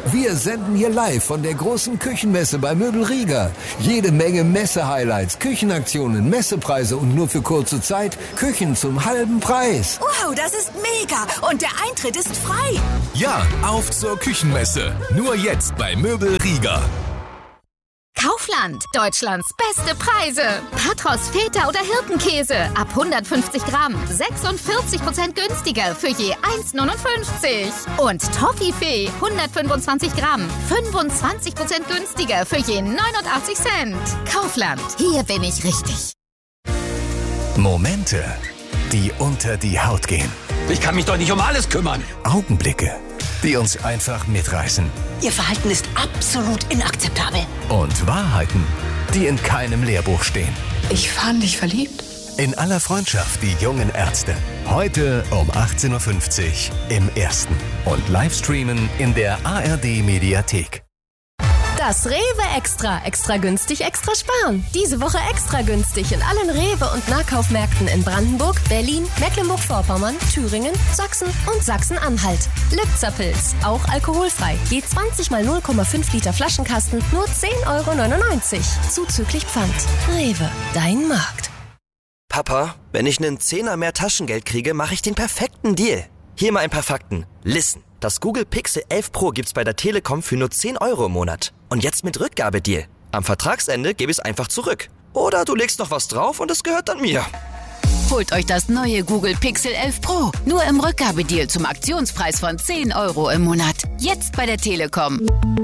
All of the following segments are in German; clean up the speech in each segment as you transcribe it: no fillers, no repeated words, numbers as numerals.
Wir senden hier live von der großen Küchenmesse bei Möbel Rieger. Jede Menge Messe-Highlights, Küchenaktionen, Messepreise und nur für kurze Zeit Küchen zum halben Preis. Wow, das ist mega. Und der Eintritt ist frei. Ja, auf zur Küchenmesse. Nur jetzt bei Möbel Rieger. Kaufland, Deutschlands beste Preise. Patros, Feta oder Hirtenkäse ab 150 Gramm, 46% günstiger für je 1,59. Und Toffifee, 125 Gramm, 25% günstiger für je 89 Cent. Kaufland, hier bin ich richtig. Momente, die unter die Haut gehen. Ich kann mich doch nicht um alles kümmern. Augenblicke, die uns einfach mitreißen. Ihr Verhalten ist absolut inakzeptabel. Und Wahrheiten, die in keinem Lehrbuch stehen. Ich fand dich verliebt. In aller Freundschaft, die jungen Ärzte. Heute um 18.50 Uhr im Ersten. Und Livestreamen in der ARD-Mediathek. Das Rewe Extra. Extra günstig, extra sparen. Diese Woche extra günstig in allen Rewe- und Nahkaufmärkten in Brandenburg, Berlin, Mecklenburg-Vorpommern, Thüringen, Sachsen und Sachsen-Anhalt. Lipzerpilz, auch alkoholfrei. Je 20 mal 0,5 Liter Flaschenkasten, nur 10,99 €. Zuzüglich Pfand. Rewe, dein Markt. Papa, wenn ich einen Zehner mehr Taschengeld kriege, mache ich den perfekten Deal. Hier mal ein paar Fakten. Listen. Das Google Pixel 11 Pro gibt's bei der Telekom für nur 10 € im Monat. Und jetzt mit Rückgabedeal. Am Vertragsende gebe ich es einfach zurück. Oder du legst noch was drauf und es gehört dann mir. Holt euch das neue Google Pixel 11 Pro. Nur im Rückgabedeal zum Aktionspreis von 10 € im Monat. Jetzt bei der Telekom.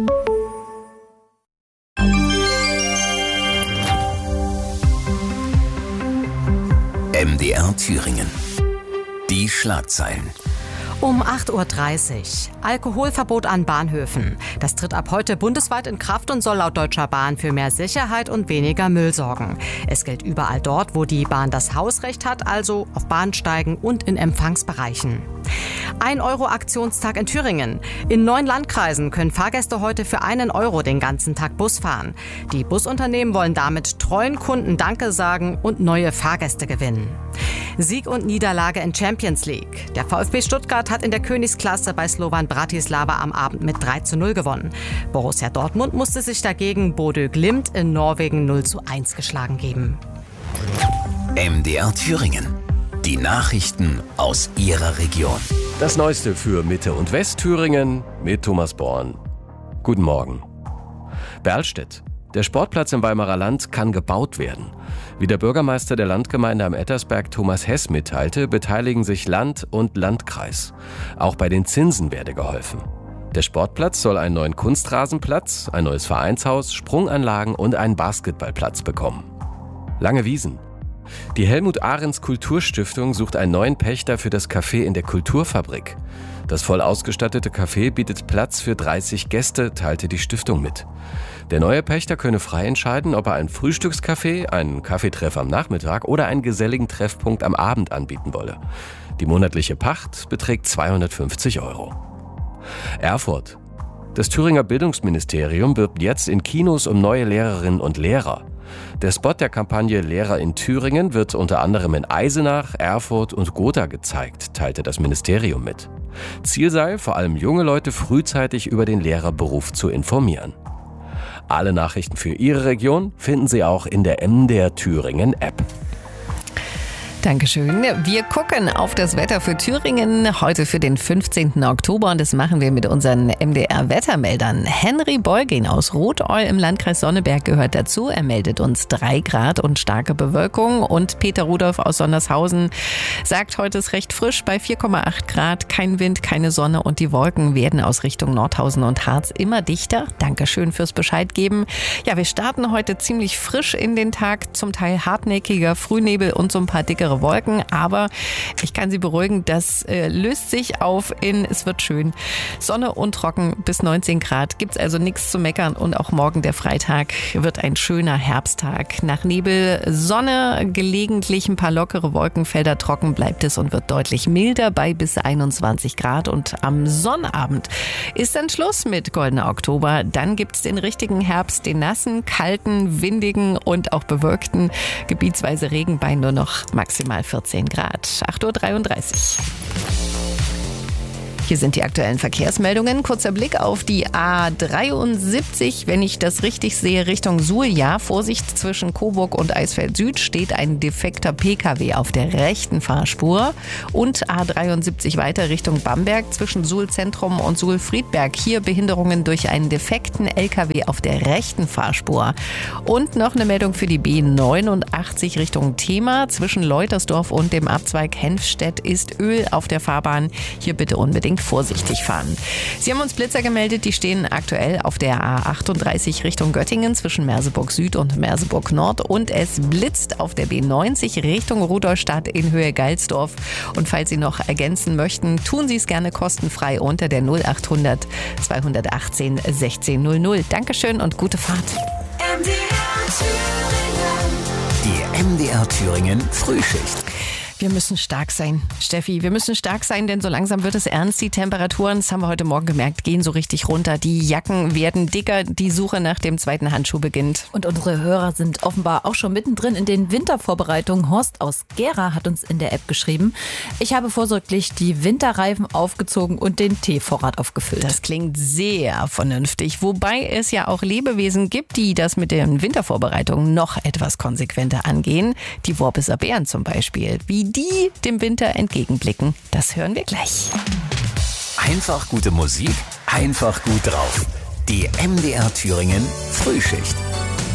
MDR Thüringen. Die Schlagzeilen. Um 8.30 Uhr. Alkoholverbot an Bahnhöfen. Das tritt ab heute bundesweit in Kraft und soll laut Deutscher Bahn für mehr Sicherheit und weniger Müll sorgen. Es gilt überall dort, wo die Bahn das Hausrecht hat, also auf Bahnsteigen und in Empfangsbereichen. 1-Euro-Aktionstag in Thüringen. In 9 Landkreisen können Fahrgäste heute für 1 € den ganzen Tag Bus fahren. Die Busunternehmen wollen damit treuen Kunden Danke sagen und neue Fahrgäste gewinnen. Sieg und Niederlage in Champions League. Der VfB Stuttgart hat in der Königsklasse bei Slovan Bratislava am Abend mit 3:0 gewonnen. Borussia Dortmund musste sich dagegen Bodø Glimt in Norwegen 0:1 geschlagen geben. MDR Thüringen. Die Nachrichten aus Ihrer Region. Das Neueste für Mitte- und Westthüringen mit Thomas Born. Guten Morgen. Berlstedt. Der Sportplatz im Weimarer Land kann gebaut werden. Wie der Bürgermeister der Landgemeinde am Ettersberg Thomas Hess mitteilte, beteiligen sich Land und Landkreis. Auch bei den Zinsen werde geholfen. Der Sportplatz soll einen neuen Kunstrasenplatz, ein neues Vereinshaus, Sprunganlagen und einen Basketballplatz bekommen. Lange Wiesen. Die Helmut-Ahrens-Kulturstiftung sucht einen neuen Pächter für das Café in der Kulturfabrik. Das voll ausgestattete Café bietet Platz für 30 Gäste, teilte die Stiftung mit. Der neue Pächter könne frei entscheiden, ob er ein Frühstückscafé, einen Kaffeetreff am Nachmittag oder einen geselligen Treffpunkt am Abend anbieten wolle. Die monatliche Pacht beträgt 250 €. Erfurt. Das Thüringer Bildungsministerium wirbt jetzt in Kinos um neue Lehrerinnen und Lehrer. Der Spot der Kampagne Lehrer in Thüringen wird unter anderem in Eisenach, Erfurt und Gotha gezeigt, teilte das Ministerium mit. Ziel sei, vor allem junge Leute frühzeitig über den Lehrerberuf zu informieren. Alle Nachrichten für Ihre Region finden Sie auch in der MDR Thüringen App. Dankeschön. Wir gucken auf das Wetter für Thüringen heute für den 15. Oktober und das machen wir mit unseren MDR-Wettermeldern. Henry Beugin aus Rothäul im Landkreis Sonneberg gehört dazu. Er meldet uns 3 Grad und starke Bewölkung. Und Peter Rudolph aus Sondershausen sagt, heute ist recht frisch bei 4,8 Grad. Kein Wind, keine Sonne und die Wolken werden aus Richtung Nordhausen und Harz immer dichter. Dankeschön fürs Bescheid geben. Ja, wir starten heute ziemlich frisch in den Tag. Zum Teil hartnäckiger Frühnebel und so ein paar dickere Wolken, aber ich kann Sie beruhigen, das löst sich auf in es wird schön. Sonne und trocken bis 19 Grad, gibt's also nichts zu meckern und auch morgen der Freitag wird ein schöner Herbsttag. Nach Nebel Sonne, gelegentlich ein paar lockere Wolkenfelder, trocken bleibt es und wird deutlich milder bei bis 21 Grad und am Sonnabend ist dann Schluss mit goldener Oktober. Dann gibt's den richtigen Herbst, den nassen, kalten, windigen und auch bewölkten, gebietsweise Regen bei nur noch maximal 14 Grad. 8:33 Uhr. Hier sind die aktuellen Verkehrsmeldungen. Kurzer Blick auf die A73. Wenn ich das richtig sehe, Richtung Suhl. Ja, Vorsicht, zwischen Coburg und Eisfeld Süd steht ein defekter Pkw auf der rechten Fahrspur. Und A73 weiter Richtung Bamberg zwischen Suhl Zentrum und Suhl Friedberg. Hier Behinderungen durch einen defekten Lkw auf der rechten Fahrspur. Und noch eine Meldung für die B89 Richtung Thema. Zwischen Leutersdorf und dem Abzweig Henfstedt ist Öl auf der Fahrbahn. Hier bitte unbedingt vorsichtig fahren. Sie haben uns Blitzer gemeldet, die stehen aktuell auf der A38 Richtung Göttingen zwischen Merseburg Süd und Merseburg Nord. Und es blitzt auf der B90 Richtung Rudolstadt in Höhe Geilsdorf. Und falls Sie noch ergänzen möchten, tun Sie es gerne kostenfrei unter der 0800 218 1600. Dankeschön und gute Fahrt. Die MDR Thüringen Frühschicht. Wir müssen stark sein, Steffi. Wir müssen stark sein, denn so langsam wird es ernst. Die Temperaturen, das haben wir heute Morgen gemerkt, gehen so richtig runter. Die Jacken werden dicker. Die Suche nach dem zweiten Handschuh beginnt. Und unsere Hörer sind offenbar auch schon mittendrin in den Wintervorbereitungen. Horst aus Gera hat uns in der App geschrieben: Ich habe vorsorglich die Winterreifen aufgezogen und den Teevorrat aufgefüllt. Das klingt sehr vernünftig. Wobei es ja auch Lebewesen gibt, die das mit den Wintervorbereitungen noch etwas konsequenter angehen. Die Worbiser Bären zum Beispiel. Wie die dem Winter entgegenblicken, das hören wir gleich. Einfach gute Musik, einfach gut drauf. Die MDR Thüringen Frühschicht.